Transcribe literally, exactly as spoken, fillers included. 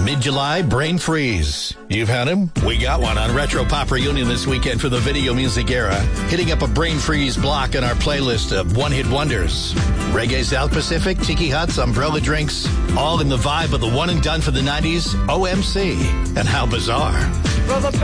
Mid-July Brain Freeze. You've had him? We got one on Retro Pop Reunion this weekend for the video music era, hitting up a Brain Freeze block in our playlist of one-hit wonders. Reggae South Pacific, Tiki Huts, Umbrella Drinks, all in the vibe of the one and done for the nineties, O M C. And how bizarre.